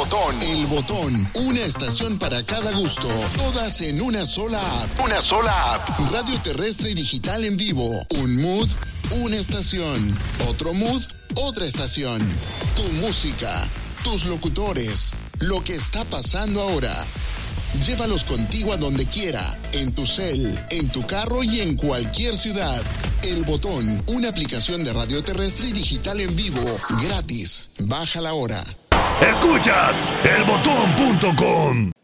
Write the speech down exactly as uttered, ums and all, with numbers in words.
Botón. El Botón. Una estación para cada gusto. Todas en una sola app. Una sola app. Radio terrestre y digital en vivo. Un mood, una estación. Otro mood, otra estación. Tu música, tus locutores, lo que está pasando ahora. Llévalos contigo a donde quiera, en tu cel, en tu carro y en cualquier ciudad. El Botón, una aplicación de radio terrestre y digital en vivo, gratis. Bájala ahora. Escuchas el botón punto com.